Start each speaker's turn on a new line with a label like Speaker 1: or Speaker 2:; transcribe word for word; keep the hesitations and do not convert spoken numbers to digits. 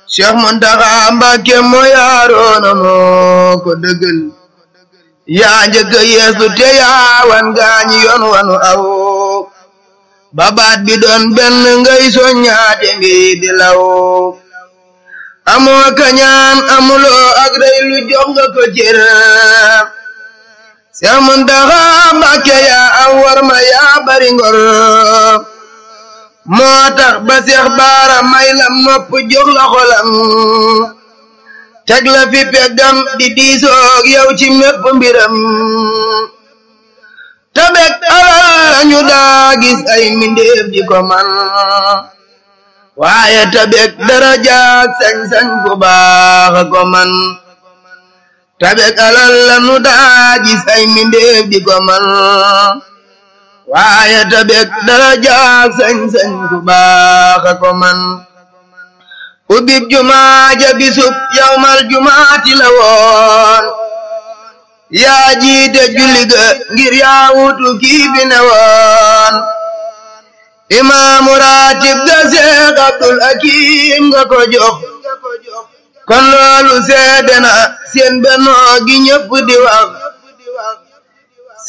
Speaker 1: Cheikh Mountakha Mbacké moo yaaroona moo ko dëggal yaa njëkk a yeesu te yaa wan gaañi yoon wanu aw babaat bi doon benn ngay soññaate ngi di law amoo kañaan amuloo ak rey lu jox nga ko cër Cheikh Mountakha Mbacké yaa am war ma yaa bari ngor moo tax ba Seex Baara may la nopp jox la xolam teg la fi peggam di diisoog yow ci mépp mbiram tabek alal lañu daa gis ay mindeef di ko man waaye tabek darajaak sañ-sañ bu baax ko man tabek alal lañu daa gis ay mindeef di ko man waaye tabek darajaak sañ-sañ bu baax ko man ubib jumaa ja bisub yawmal jumaati la woon yaa jiite julli ga ngir yaa wutu kii fi ne woon imaamu raatib ga Seex Abdul Hakim nga ko jox kon loolu seede na seen bennoo gi ñëpp di wax